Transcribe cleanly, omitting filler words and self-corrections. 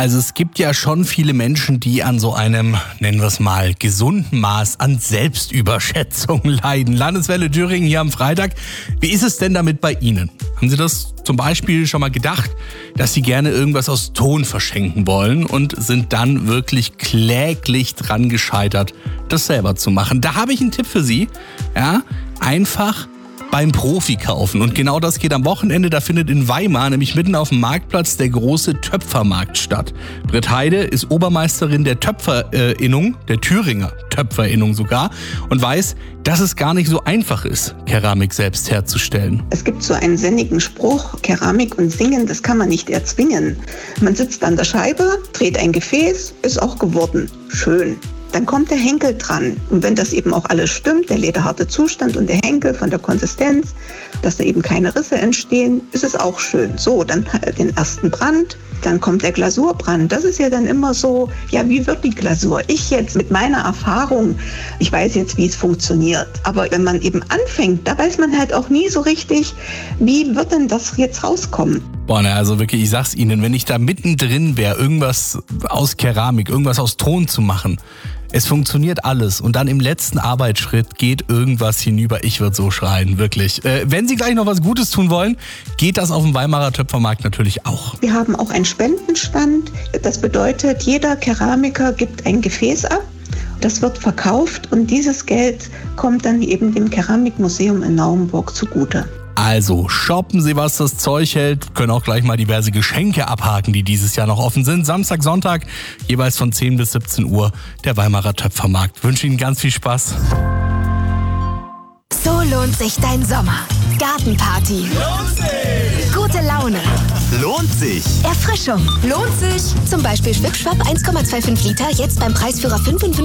Also es gibt ja schon viele Menschen, die an so einem, nennen wir es mal, gesunden Maß an Selbstüberschätzung leiden. Landeswelle Thüringen hier am Freitag. Wie ist es denn damit bei Ihnen? Haben Sie das zum Beispiel schon mal gedacht, dass Sie gerne irgendwas aus Ton verschenken wollen und sind dann wirklich kläglich dran gescheitert, das selber zu machen? Da habe ich einen Tipp für Sie. Ja, einfach beim Profi kaufen. Und genau das geht am Wochenende. Da findet in Weimar, nämlich mitten auf dem Marktplatz, der große Töpfermarkt statt. Britt Heide ist Obermeisterin der Töpferinnung, der Thüringer Töpferinnung sogar, und weiß, dass es gar nicht so einfach ist, Keramik selbst herzustellen. Es gibt so einen sinnigen Spruch, Keramik und Singen, das kann man nicht erzwingen. Man sitzt an der Scheibe, dreht ein Gefäß, ist auch geworden. Schön. Dann kommt der Henkel dran. Und wenn das eben auch alles stimmt, der lederharte Zustand und der Henkel von der Konsistenz, dass da eben keine Risse entstehen, ist es auch schön. So, dann den ersten Brand, dann kommt der Glasurbrand. Das ist ja dann immer so, ja, wie wird die Glasur? Ich jetzt mit meiner Erfahrung, ich weiß jetzt, wie es funktioniert. Aber wenn man eben anfängt, da weiß man halt auch nie so richtig, wie wird denn das jetzt rauskommen? Boah, also wirklich, ich sag's Ihnen, wenn ich da mittendrin wäre, irgendwas aus Keramik, irgendwas aus Ton zu machen, es funktioniert alles und dann im letzten Arbeitsschritt geht irgendwas hinüber. Ich würde so schreien, wirklich. Wenn Sie gleich noch was Gutes tun wollen, geht das auf dem Weimarer Töpfermarkt natürlich auch. Wir haben auch einen Spendenstand. Das bedeutet, jeder Keramiker gibt ein Gefäß ab. Das wird verkauft und dieses Geld kommt dann eben dem Keramikmuseum in Naumburg zugute. Also shoppen Sie, was das Zeug hält, können auch gleich mal diverse Geschenke abhaken, die dieses Jahr noch offen sind. Samstag, Sonntag, jeweils von 10 bis 17 Uhr, der Weimarer Töpfermarkt. Ich wünsche Ihnen ganz viel Spaß. So lohnt sich dein Sommer. Gartenparty. Lohnt sich! Gute Laune. Lohnt sich! Erfrischung. Lohnt sich. Zum Beispiel Schwipschwapp 1,25 Liter, jetzt beim Preisführer 55